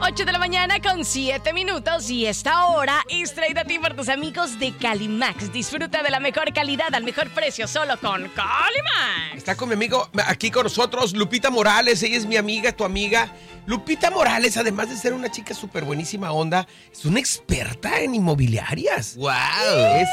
8 de la mañana con 7 minutos y esta hora es traída a ti por tus amigos de Calimax. Disfruta de la mejor calidad al mejor precio solo con Calimax. Está con mi amigo aquí con nosotros, Lupita Morales. Ella es mi amiga, tu amiga. Lupita Morales, además de ser una chica súper buenísima onda, es una experta en inmobiliarias. ¡Wow! Es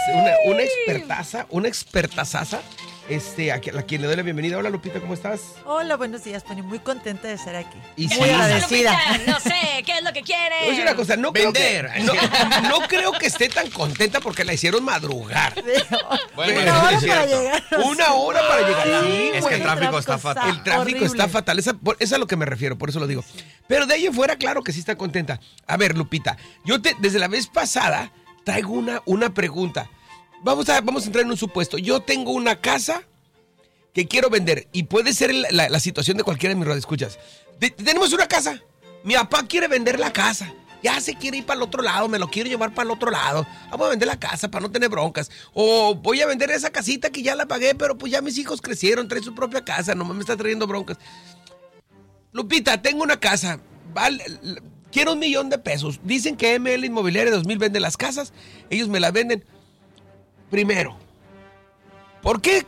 una expertazaza. A quien le doy la bienvenida. Hola, Lupita, ¿cómo estás? Hola, buenos días, Tony. Muy contenta de estar aquí. Y muy sí. agradecida. Lupita, no sé, ¿qué es lo que quieres? Oye, una cosa, no Vender. no creo que esté tan contenta porque la hicieron madrugar. Bueno, Una hora es para cierto. llegar. Una hora para llegar. Sí, Sí, es que güey. el tráfico está fatal. El tráfico horrible. está fatal. Esa es a lo que me refiero, por eso lo digo. Pero de ahí en fuera, claro que sí está contenta. A ver, Lupita, desde la vez pasada traigo una pregunta. Vamos a entrar en un supuesto. Yo tengo una casa que quiero vender y puede ser la situación de cualquiera de mis radioescuchas. Tenemos una casa. Mi papá quiere vender la casa. Ya se quiere ir para el otro lado, me lo quiero llevar para el otro lado. Vamos a vender la casa para no tener broncas. O voy a vender esa casita que ya la pagué, pero pues ya mis hijos crecieron, traen su propia casa, nomás me está trayendo broncas. Lupita, tengo una casa, quiero $1,000,000. Dicen que ML Inmobiliaria 2000 vende las casas, ellos me la venden. Primero, ¿por qué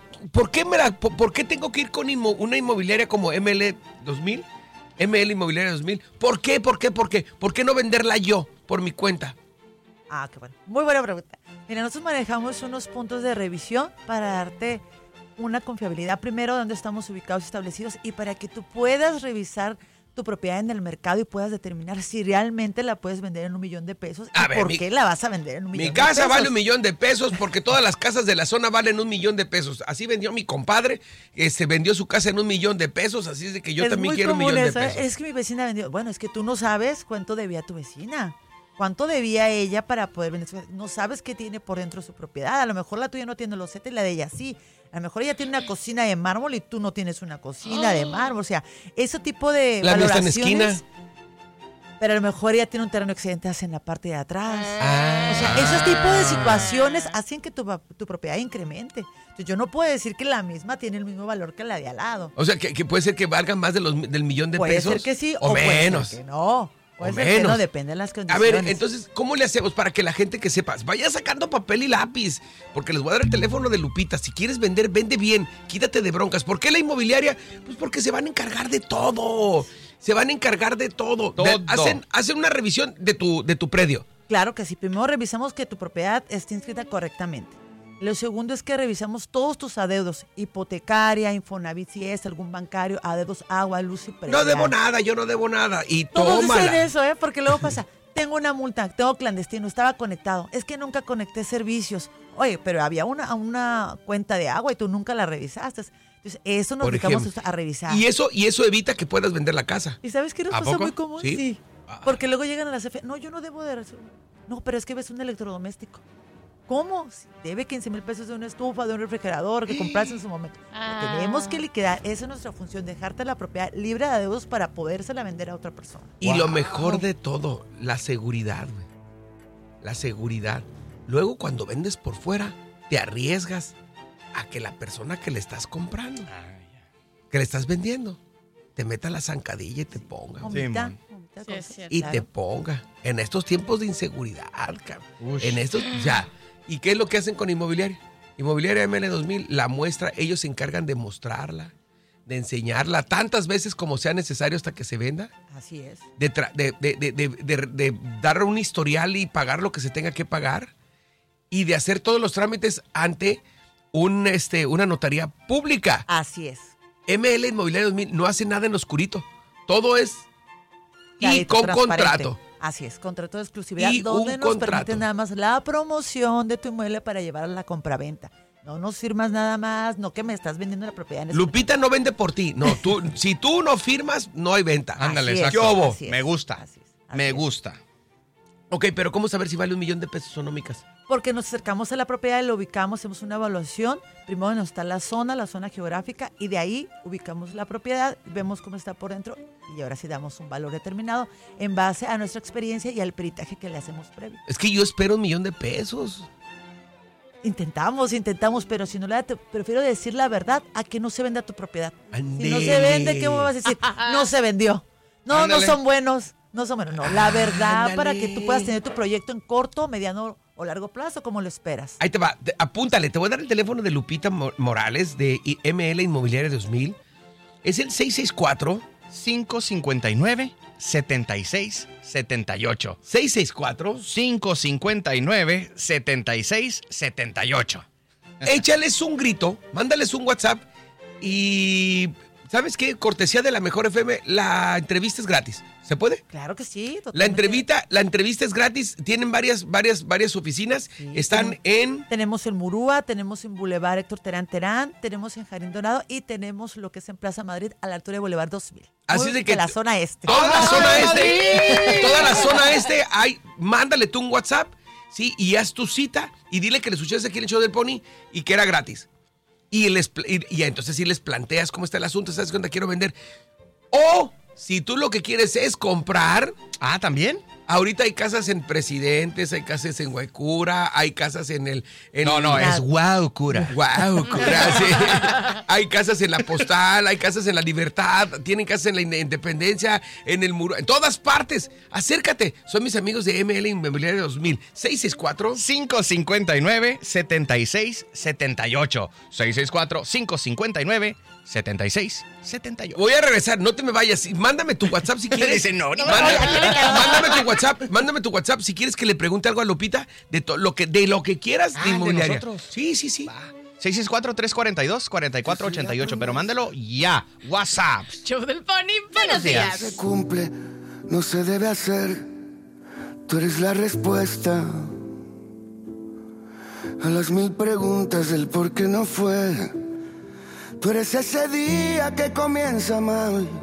tengo que ir con una inmobiliaria como ML 2000? ML Inmobiliaria 2000. ¿Por qué? ¿Por qué no venderla yo por mi cuenta? Ah, qué bueno. Muy buena pregunta. Mira, nosotros manejamos unos puntos de revisión para darte una confiabilidad. Primero, dónde estamos ubicados y establecidos y para que tú puedas revisar tu propiedad en el mercado y puedas determinar si realmente la puedes vender en $1,000,000 y por qué la vas a vender en $1,000,000. Mi casa vale $1,000,000 porque todas las casas de la zona valen $1,000,000. Así vendió mi compadre, se vendió su casa en $1,000,000, así es de que yo también quiero $1,000,000. Es que mi vecina vendió. Bueno, es que tú no sabes cuánto debía tu vecina. ¿Cuánto debía ella para poder vender? No sabes qué tiene por dentro su propiedad. A lo mejor la tuya no tiene los setes y la de ella sí. A lo mejor ella tiene una cocina de mármol y tú no tienes una cocina de mármol. O sea, ese tipo de La mía está en valoraciones. esquina. Pero a lo mejor ella tiene un terreno excedente en la parte de atrás. Ah. O sea, esos tipos de situaciones hacen que tu propiedad incremente. Entonces, yo no puedo decir que la misma tiene el mismo valor que la de al lado. O sea, que puede ser que valga más del $1,000,000. Puede ser que sí o menos. puede ser que no. Puede O ser que no, menos. depende de las A condiciones. ver, entonces, ¿cómo le hacemos para que la gente que sepa vaya sacando papel y lápiz? Porque les voy a dar el teléfono de Lupita. Si quieres vender, vende bien. Quítate de broncas. ¿Por qué la inmobiliaria? Pues porque se van a encargar de todo. Se van a encargar de todo. Hacen una revisión de tu predio. Claro que sí. Primero revisamos que tu propiedad esté inscrita correctamente. Lo segundo es que revisamos todos tus adeudos. Hipotecaria, Infonavit, si es algún bancario, adeudos, agua, luz y predial. No debo nada, yo no debo nada. Y Todos tómala. dicen eso, porque luego pasa, tengo una multa, tengo clandestino, estaba conectado. Es que nunca conecté servicios. Oye, pero había una cuenta de agua y tú nunca la revisaste. Entonces, eso nos Por dedicamos ejemplo. a revisar. Y eso evita que puedas vender la casa. ¿Y sabes qué nos ¿A pasa poco? muy común? Sí. Sí. Porque luego llegan a la CFE. No, yo no debo de... No, pero es que ves un electrodoméstico. ¿Cómo? Si debe $15,000 de una estufa, de un refrigerador que compraste en su momento. Tenemos que liquidar. Esa es nuestra función, dejarte la propiedad libre de adeudos para podérsela vender a otra persona. Y lo mejor de todo, la seguridad, güey. La seguridad. Luego, cuando vendes por fuera, te arriesgas a que la persona que le estás comprando, que le estás vendiendo, te meta la zancadilla y te ponga. Omita, Sí, es cierto. Y claro. te ponga. En estos tiempos de inseguridad, cabrón. Ush. En estos, ya. ¿Y qué es lo que hacen con Inmobiliaria? Inmobiliaria ML 2000 la muestra, ellos se encargan de mostrarla, de enseñarla tantas veces como sea necesario hasta que se venda, Así es. de dar un historial y pagar lo que se tenga que pagar y de hacer todos los trámites ante una notaría pública. Así es. ML Inmobiliaria 2000 no hace nada en lo oscurito. Todo es y Clarito, con transparente. contrato. Así es, contrato de exclusividad, Y donde un nos contrato. permite nada más la promoción de tu inmueble para llevar a la compraventa. No nos firmas nada más, no que me estás vendiendo la propiedad en ese Lupita no vende por ti. No, si tú no firmas, no hay venta. Ándale, Así es, exacto. ¿Qué hubo? así es, Me gusta. así es, así Me es. gusta. Ok, pero ¿cómo saber si vale $1,000,000 o no, mi casa? Porque nos acercamos a la propiedad, lo ubicamos, hacemos una evaluación. Primero nos está la zona geográfica, y de ahí ubicamos la propiedad, vemos cómo está por dentro y ahora sí damos un valor determinado en base a nuestra experiencia y al peritaje que le hacemos previo. Es que yo espero $1,000,000. Intentamos, pero si no le da, prefiero decir la verdad a que no se venda tu propiedad. Si no Andele. se vende, ¿qué me vas a decir? No se vendió. No Ándale. son buenos. No son menos, no. La verdad, Ándale. para que tú puedas tener tu proyecto en corto, mediano o largo plazo, como lo esperas. Ahí te va, apúntale, te voy a dar el teléfono de Lupita Morales de ML Inmobiliaria 2000. Es el 664 559 7678. 664. 559 7678. Échales un grito, mándales un WhatsApp y ¿sabes qué? Cortesía de la Mejor FM, la entrevista es gratis. ¿Se puede? Claro que sí. La totalmente. entrevista es gratis. Tienen varias oficinas. Sí, Están en... Tenemos en Murúa, tenemos en Boulevard Héctor Terán, tenemos en Jardín Dorado y tenemos lo que es en Plaza Madrid a la altura de Boulevard 2000. Así Muy de que la zona este. Toda la zona este. Toda la zona este. Mándale tú un WhatsApp, ¿sí? Y haz tu cita y dile que le escuchaste aquí en el show del Pony y que era gratis. Y entonces si les planteas cómo está el asunto, ¿sabes cuánto quiero vender? O si tú lo que quieres es comprar, Ah, ¿también? ahorita hay casas en Presidentes, hay casas en Guaycura, hay casas en el... No, es wow, cura. Wow, cura, sí. Hay casas en la Postal, hay casas en la Libertad, tienen casas en la Independencia, en el Muro, en todas partes. Acércate, son mis amigos de ML Inmobiliaria 2000. 664 559 7678. 664 559 7678. Voy a regresar, no te me vayas. Mándame tu WhatsApp si quieres. Dice, no, Mándame tu WhatsApp si quieres que le pregunte algo a Lupita de lo que quieras de de inmobiliaria. nosotros. Sí. 664-342-4488. Pero mándalo ya. WhatsApp. Show del Pony, buenos días. Se cumple, no se debe hacer. Tú eres la respuesta a las 1000 preguntas del por qué no fue. Tú eres ese día que comienza mal